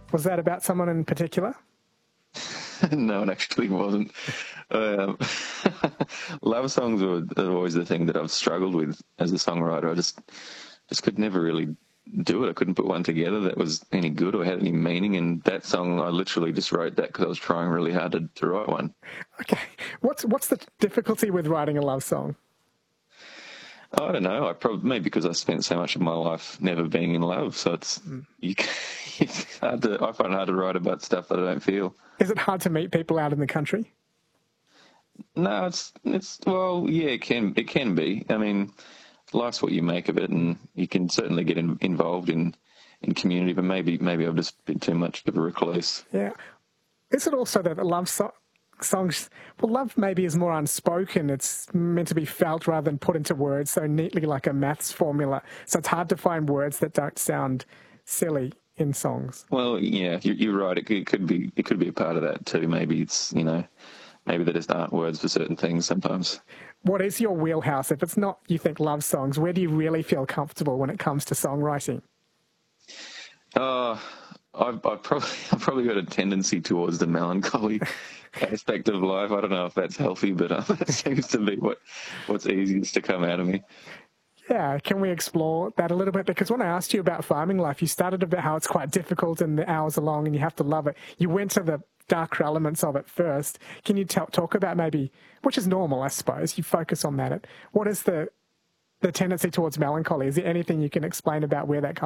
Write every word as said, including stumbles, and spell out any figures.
Was that about someone in particular? No, it actually wasn't. Um, love songs were are always the thing that I've struggled with as a songwriter. I just just could never really do it. I couldn't put one together that was any good or had any meaning. And that song, I literally just wrote that because I was trying really hard to, to write one. Okay. What's what's the difficulty with writing a love song? I don't know. I probably maybe because I spent so much of my life never being in love, so it's Mm. you. It's hard to. I find it hard to write about stuff that I don't feel. Is it hard to meet people out in the country? No, it's it's well, yeah, it can it can be. I mean, life's what you make of it, and you can certainly get in, involved in, in community. But maybe maybe I've just been too much of a recluse. Yeah. Is it also that love so- songs, well, love maybe is more unspoken. It's meant to be felt rather than put into words so neatly like a maths formula. So it's hard to find words that don't sound silly in songs. Well, yeah, you're, you're right. It could, it could be it could be a part of that too. Maybe it's you know, maybe there just aren't words for certain things sometimes. What is your wheelhouse? If it's not, you think, love songs, where do you really feel comfortable when it comes to songwriting? Uh, I've, I've probably I've probably got a tendency towards the melancholy aspect of life. I don't know if that's healthy, but uh, that seems to be what what's easiest to come out of me. Yeah, can we explore that a little bit? Because when I asked you about farming life, you started about how it's quite difficult and the hours are long and you have to love it. You went to the darker elements of it first. Can you t- talk about maybe, which is normal, I suppose, you focus on that. What is the the tendency towards melancholy? Is there anything you can explain about where that comes